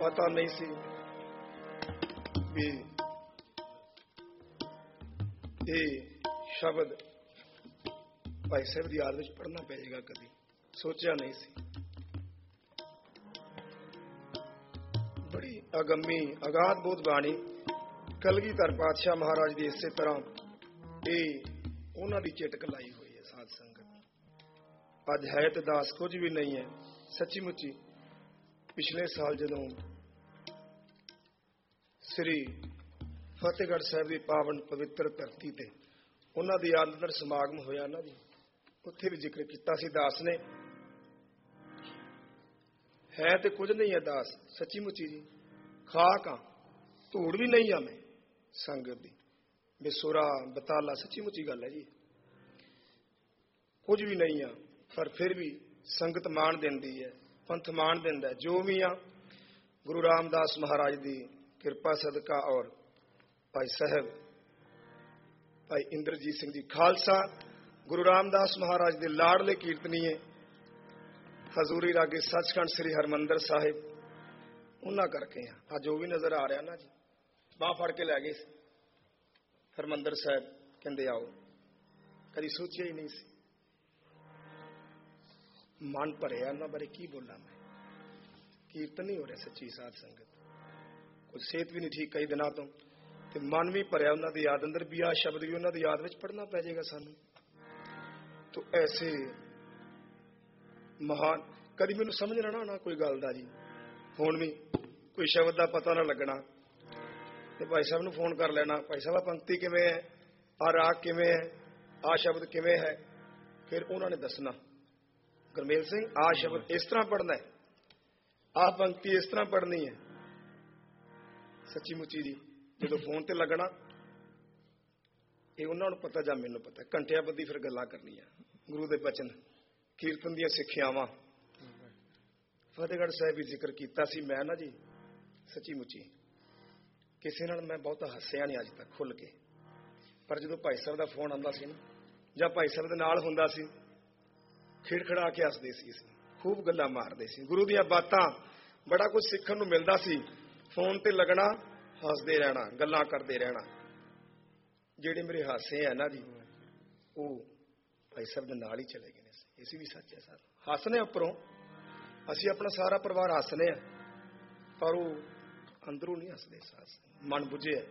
ਪਤਾ ਨਹੀਂ ਸੀ ਵੀ ਇਹ ਸ਼ਬਦ ਭਾਈ ਸਾਹਿਬ ਦੀ ਯਾਦ ਵਿੱਚ ਪੜ੍ਹਨਾ ਪਏਗਾ। ਕਦੀ ਸੋਚਿਆ ਨਹੀਂ ਸੀ। ਬੜੀ ਅਗੰਮੀ ਅਗਾਧ ਬੋਧ ਬਾਣੀ ਕਲਗੀਧਰ ਪਾਤਸ਼ਾਹ ਮਹਾਰਾਜ ਦੀ ਇਸੇ ਤਰ੍ਹਾਂ ਇਹ ਉਹਨਾਂ ਦੀ ਚਿਟਕ ਲਾਈ ਹੋਈ ਹੈ। ਸਾਧ ਸੰਗਤ ਅੱਜ ਹੈ ਤੇ ਦਾਸ ਕੁਝ ਵੀ ਨਹੀਂ ਹੈ। ਸੱਚੀ ਮੁੱਚੀ ਪਿਛਲੇ ਸਾਲ ਜਦੋਂ ਸ੍ਰੀ ਫਤਿਹਗੜ੍ਹ ਸਾਹਿਬ ਦੀ ਪਾਵਨ ਪਵਿੱਤਰ ਧਰਤੀ ਤੇ ਉਹਨਾਂ ਦੀ ਯਾਦ ਅੰਦਰ ਸਮਾਗਮ ਹੋਇਆ ਨਾ ਜੀ, ਉੱਥੇ ਵੀ ਜ਼ਿਕਰ ਕੀਤਾ ਸੀ ਦਾਸ ਨੇ। ਹੈ ਤੇ ਕੁਝ ਨਹੀਂ ਹੈ ਦਾਸ, ਸੱਚੀ ਮੁੱਚੀ ਜੀ ਖਾਕ ਆ, ਧੂੜ ਵੀ ਨਹੀਂ ਆ ਮੈਂ ਸੰਗਤ ਦੀ, ਬੇਸੁਰਾ ਬਤਾਲਾ, ਸੱਚੀ ਮੁੱਚੀ ਗੱਲ ਹੈ ਜੀ। ਕੁਝ ਵੀ ਨਹੀਂ ਆ, ਪਰ ਫਿਰ ਵੀ ਸੰਗਤ ਮਾਣ ਦਿੰਦੀ ਹੈ, ਪੰਥ ਮਾਣ ਦਿੰਦਾ। ਜੋ ਵੀ ਆ ਗੁਰੂ ਰਾਮਦਾਸ ਮਹਾਰਾਜ ਦੀ ਕਿਰਪਾ ਸਦਕਾ ਔਰ ਭਾਈ ਸਾਹਿਬ ਭਾਈ ਇੰਦਰਜੀਤ ਸਿੰਘ ਜੀ ਖਾਲਸਾ ਗੁਰੂ ਰਾਮਦਾਸ ਮਹਾਰਾਜ ਦੇ ਲਾਡਲੇ ਕੀਰਤਨੀਏ ਹਜ਼ੂਰੀ ਰਾਗੇ ਸੱਚਖੰਡ ਸ੍ਰੀ ਹਰਿਮੰਦਰ ਸਾਹਿਬ, ਉਹਨਾਂ ਕਰਕੇ ਆ ਅੱਜ ਉਹ ਵੀ ਨਜ਼ਰ ਆ ਰਿਹਾ ਨਾ ਜੀ। ਬਾਂਹ ਫੜ ਕੇ ਲੈ ਗਏ ਹਰਿਮੰਦਰ ਸਾਹਿਬ, ਕਹਿੰਦੇ ਆਓ। ਕਦੀ ਸੋਚਿਆ ਹੀ ਨਹੀਂ ਸੀ। ਮਨ ਭਰਿਆ ਉਹਨਾਂ ਬਾਰੇ ਕੀ ਬੋਲਾਂ ਮੈਂ। ਕੀਰਤਨ ਨਹੀਂ ਹੋ ਰਿਹਾ ਸੱਚੀ ਸਾਧ ਸੰਗਤ, ਕੁਝ ਸਿਹਤ ਵੀ ਨਹੀਂ ਠੀਕ ਕਈ ਦਿਨਾਂ ਤੋਂ, ਤੇ ਮਨ ਵੀ ਭਰਿਆ ਉਹਨਾਂ ਦੀ ਯਾਦ ਅੰਦਰ ਵੀ। ਆ ਸ਼ਬਦ ਵੀ ਉਹਨਾਂ ਦੀ ਯਾਦ ਵਿੱਚ ਪੜ੍ਹਨਾ ਪੈ ਜਾਏਗਾ ਸਾਨੂੰ। ਤੋ ਐਸੇ ਮਹਾਨ, ਕਦੀ ਮੈਨੂੰ ਸਮਝ ਨਾ ਆਉਣਾ ਕੋਈ ਗੱਲ ਦਾ ਜੀ। ਹੁਣ ਵੀ ਕੋਈ ਸ਼ਬਦ ਦਾ ਪਤਾ ਨਾ ਲੱਗਣਾ ਤੇ ਭਾਈ ਸਾਹਿਬ ਨੂੰ ਫੋਨ ਕਰ ਲੈਣਾ, ਭਾਈ ਸਾਹਿਬ ਆ ਪੰਕਤੀ ਕਿਵੇਂ ਹੈ, ਆ ਰਾਗ ਕਿਵੇਂ ਹੈ, ਆ ਸ਼ਬਦ ਕਿਵੇਂ ਹੈ। ਫਿਰ ਉਹਨਾਂ ਨੇ ਦੱਸਣਾ, ਗੁਰਮੇਲ ਸਿੰਘ ਆ ਸ਼ਬਦ ਇਸ ਤਰ੍ਹਾਂ ਪੜ੍ਹਨਾ ਹੈ, ਆ ਪੰਕਤੀ ਇਸ ਤਰ੍ਹਾਂ ਪੜ੍ਹਨੀ ਹੈ। ਸੱਚੀ ਮੁੱਚੀ ਜੀ ਜਦੋਂ ਫੋਨ ਤੇ ਲੱਗਣਾ, ਇਹ ਉਹਨਾਂ ਨੂੰ ਪਤਾ ਜਾਂ ਮੈਨੂੰ ਪਤਾ, ਘੰਟਿਆਂ ਬੱਧੀ ਫਿਰ ਗੱਲਾਂ ਕਰਨੀਆਂ ਗੁਰੂ ਦੇ ਬਚਨ ਕੀਰਤਨ ਦੀਆਂ ਸਿੱਖਿਆਵਾਂ। ਫਤਿਹਗੜ੍ਹ ਸਾਹਿਬ ਵੀ ਜ਼ਿਕਰ ਕੀਤਾ ਸੀ ਮੈਂ ਨਾ ਜੀ। ਸੱਚੀ ਮੁੱਚੀ ਕਿਸੇ ਨਾਲ ਮੈਂ ਬਹੁਤਾ ਹੱਸਿਆ ਨਹੀਂ ਅੱਜ ਤੱਕ ਖੁੱਲ ਕੇ, ਪਰ ਜਦੋਂ ਭਾਈ ਸਾਹਿਬ ਦਾ ਫੋਨ ਆਉਂਦਾ ਸੀ ਨਾ, ਜਾਂ ਭਾਈ ਸਾਹਿਬ ਦੇ ਨਾਲ ਹੁੰਦਾ ਸੀ, ਖਿੜਖੜਾ ਕੇ ਹੱਸਦੇ ਸੀ, ਖੂਬ ਗੱਲਾਂ ਮਾਰਦੇ ਸੀ। ਗੁਰੂ ਦੀਆਂ ਬਾਤਾਂ, ਬੜਾ ਕੁਝ ਸਿੱਖਣ ਨੂੰ ਮਿਲਦਾ ਸੀ। ਫੋਨ ਤੇ ਲੱਗਣਾ, ਹੱਸਦੇ ਰਹਿਣਾ, ਗੱਲਾਂ ਕਰਦੇ ਰਹਿਣਾ। ਜਿਹੜੇ ਮੇਰੇ ਹਾਸੇ ਹੈ ਨਾ ਜੀ, ਉਹ ਭਾਈ ਸਾਹਿਬ ਦੇ ਨਾਲ ਹੀ ਚਲੇ ਗਏ ਨੇ। ਇਹ ਵੀ ਸੱਚ ਹੈ ਸਰ, ਹੱਸਨੇ ਉੱਪਰੋਂ ਅਸੀਂ ਆਪਣਾ ਸਾਰਾ ਪਰਿਵਾਰ ਹੱਸਨੇ ਆ, ਪਰ ਉਹ ਅੰਦਰੋਂ ਨਹੀਂ ਹੱਸਦੇ। ਮਨ ਬੁੱਝਿਆ।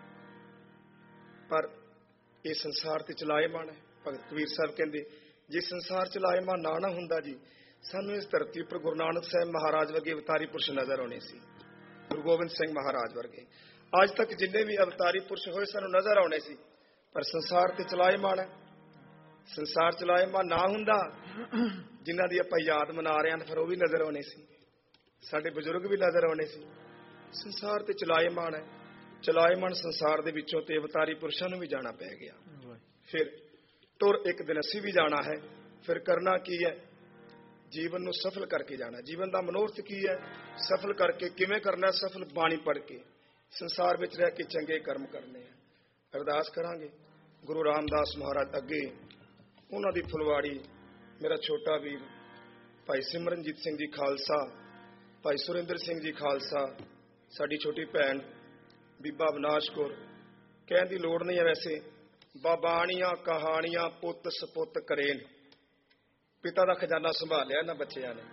ਪਰ ਇਹ ਸੰਸਾਰ ਤੇ ਚਲਾਏਮਾਨ ਹੈ। ਭਗਤ ਕਬੀਰ ਸਾਹਿਬ ਕਹਿੰਦੇ ਜੇ ਸੰਸਾਰ ਚਲਾਏਮਾਨ ਨਾ ਹੁੰਦਾ ਜੀ, ਸਾਨੂੰ ਇਸ ਧਰਤੀ ਉੱਪਰ ਗੁਰੂ ਨਾਨਕ ਸਾਹਿਬ ਮਹਾਰਾਜ ਵਰਗੇ ਅਵਤਾਰੀ ਪੁਰਸ਼ ਨਜ਼ਰ ਆਉਣੇ ਸੀ, ਗੁਰੂ ਗੋਬਿੰਦ ਸਿੰਘ ਮਹਾਰਾਜ ਵਰਗੇ। ਅੱਜ ਤੱਕ ਜਿੰਨੇ ਵੀ ਅਵਤਾਰੀ ਪੁਰਸ਼ ਹੋਏ ਸਾਨੂੰ ਨਜ਼ਰ ਆਉਣੇ ਸੀ, ਪਰ ਸੰਸਾਰ ਤੇ ਚਲਾਏਮਾਨ ਹੈ। ਸੰਸਾਰ ਚਲਾਏਮਾਨ ਨਾ ਹੁੰਦਾ, ਜਿਨ੍ਹਾਂ ਦੀ ਆਪਾਂ ਯਾਦ ਮਨਾ ਰਹੇ ਹਾਂ, ਫਿਰ ਉਹ ਵੀ ਨਜ਼ਰ ਆਉਣੇ ਸੀ, ਸਾਡੇ ਬਜ਼ੁਰਗ ਵੀ ਨਜ਼ਰ ਆਉਣੇ ਸੀ। ਸੰਸਾਰ ਤੇ ਚਲਾਏਮਾਨ ਹੈ। ਚਲਾਏਮਾਨ ਸੰਸਾਰ ਦੇ ਵਿੱਚੋਂ ਤੇ ਅਵਤਾਰੀ ਪੁਰਸ਼ਾਂ ਨੂੰ ਵੀ ਜਾਣਾ ਪੈ ਗਿਆ। ਫਿਰ ਤੁਰ ਇੱਕ ਦਿਨ ਅਸੀਂ ਵੀ ਜਾਣਾ ਹੈ। ਫਿਰ ਕਰਨਾ ਕੀ ਹੈ? ਜੀਵਨ ਨੂੰ ਸਫਲ ਕਰਕੇ ਜਾਣਾ। ਜੀਵਨ ਦਾ ਮਨੋਰਥ ਕੀ ਹੈ? ਸਫਲ ਕਰਕੇ ਕਿਵੇਂ ਕਰਨਾ? ਸਫਲ ਬਾਣੀ ਪੜ੍ਹ ਕੇ, ਸੰਸਾਰ ਵਿੱਚ ਰਹਿ ਕੇ ਚੰਗੇ ਕਰਮ ਕਰਨੇ ਆ। ਅਰਦਾਸ ਕਰਾਂਗੇ ਗੁਰੂ ਰਾਮਦਾਸ ਮਹਾਰਾਜ ਅੱਗੇ, ਉਹਨਾਂ ਦੀ ਫੁਲਵਾੜੀ, ਮੇਰਾ ਛੋਟਾ ਵੀਰ ਭਾਈ ਸਿਮਰਨਜੀਤ ਸਿੰਘ ਜੀ ਖਾਲਸਾ, ਭਾਈ ਸੁਰਿੰਦਰ ਸਿੰਘ ਜੀ ਖਾਲਸਾ, ਸਾਡੀ ਛੋਟੀ ਭੈਣ ਬੀਬਾ ਅਵਨਾਸ਼ ਕੌਰ, ਕਹਿਣ ਦੀ ਲੋੜ ਨਹੀਂ ਹੈ ਵੈਸੇ, ਬਾਬਾਣੀਆਂ ਕਹਾਣੀਆਂ ਪੁੱਤ ਸਪੁੱਤ ਕਰੇਨ। ਪਿਤਾ ਦਾ ਖਜ਼ਾਨਾ ਸੰਭਾਲਿਆ ਇਹਨਾਂ ਬੱਚਿਆਂ ਨੇ।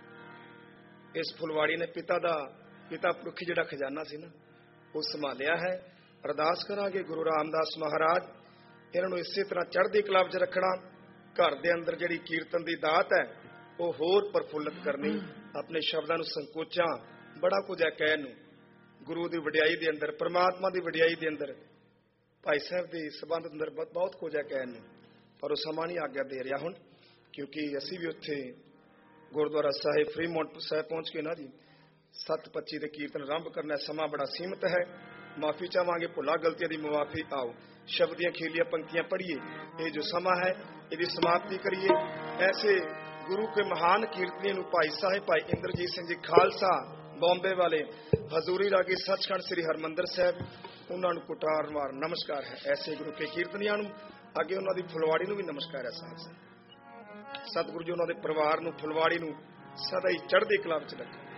ਇਸ ਫੁਲਵਾੜੀ ਨੇ ਪਿਤਾ ਪੁਰਖੀ ਜਿਹੜਾ ਖਜ਼ਾਨਾ ਸੀ ਨਾ, ਉਹ ਸੰਭਾਲਿਆ ਹੈ। ਅਰਦਾਸ ਕਰਾਂਗੇ ਗੁਰੂ ਰਾਮਦਾਸ ਮਹਾਰਾਜ ਇਹਨਾਂ ਨੂੰ ਇਸੇ ਤਰ੍ਹਾਂ ਚੜ੍ਹਦੀ ਕਲਾ ਵਿੱਚ ਰੱਖਣਾ। ਘਰ ਦੇ ਅੰਦਰ ਜਿਹੜੀ ਕੀਰਤਨ ਦੀ ਦਾਤ ਹੈ, ਉਹ ਹੋਰ ਪ੍ਰਫੁੱਲਤ ਕਰਨੀ। ਆਪਣੇ ਸ਼ਬਦਾਂ ਨੂੰ ਸੰਕੋਚਾਂ, ਬੜਾ ਕੁਝ ਹੈ ਕਹਿਣ ਨੂੰ ਗੁਰੂ ਦੀ ਵਡਿਆਈ ਦੇ ਅੰਦਰ, ਪਰਮਾਤਮਾ ਦੀ ਵਡਿਆਈ ਦੇ ਅੰਦਰ, ਭਾਈ ਸਾਹਿਬ ਦੇ ਸੰਬੰਧ ਅੰਦਰ ਬਹੁਤ ਕੁਝ ਹੈ ਕਹਿਣ ਨੂੰ, ਪਰ ਉਹ ਸਮਾਂ ਨਹੀਂ ਆਗਿਆ ਦੇ ਰਿਹਾ ਹੁਣ। ਕਿਉਂਕਿ ਅਸੀਂ ਵੀ ਉੱਥੇ ਗੁਰਦੁਆਰਾ ਸਾਹਿਬ ਫਰੀਮੌਂਟ ਸਾਹਿਬ ਪਹੁੰਚ ਕੇ ਨਾ ਜੀ 7:25 ਦੇ ਕੀਰਤਨ ਆਰੰਭ ਕਰਨਾ। ਸਮਾਂ ਬੜਾ ਸੀਮਿਤ ਹੈ। ਮਾਫੀ ਚਾਹਾਂਗੇ, ਭੁੱਲਾਂ ਗਲਤੀਆਂ ਦੀ ਮੁਆਫੀ। ਆਓ ਸ਼ਬਦ ਦੀਆਂ ਖੀਲੀਆਂ ਪੰਕਤੀਆਂ ਪੜ੍ਹੀਏ। ਇਹ ਜੋ ਸਮਾਂ ਹੈ ਇਹਦੀ ਸਮਾਪਤੀ ਕਰੀਏ। ਐਸੇ ਗੁਰੂ ਕੇ ਮਹਾਨ ਕੀਰਤਨੀ ਨੂੰ ਭਾਈ ਸਾਹਿਬ ਭਾਈ ਇੰਦਰਜੀਤ ਸਿੰਘ ਜੀ ਖਾਲਸਾ ਬੰਬੇ ਵਾਲੇ, ਹਜ਼ੂਰੀ ਰਾਗੀ ਸੱਚਖੰਡ ਸ੍ਰੀ ਹਰਿਮੰਦਰ ਸਾਹਿਬ, ਉਹਨਾਂ ਨੂੰ ਕੁਟਾਰ ਮਾਰ ਨਮਸਕਾਰ ਹੈ। ਐਸੇ ਗੁਰੂ ਕੇ ਕੀਰਤਨੀਆਂ ਨੂੰ ਅੱਗੇ ਉਹਨਾਂ ਦੀ ਫੁਲਵਾੜੀ ਨੂੰ ਵੀ ਨਮਸਕਾਰ ਹੈ। ਸਤਿਗੁਰੂ ਜੀ ਉਹਨਾਂ ਦੇ ਪਰਿਵਾਰ ਨੂੰ, ਫੁਲਵਾੜੀ ਨੂੰ ਸਦਾ ਹੀ ਚੜ੍ਹਦੀ ਕਲਾ ਵਿੱਚ ਰੱਖੇ।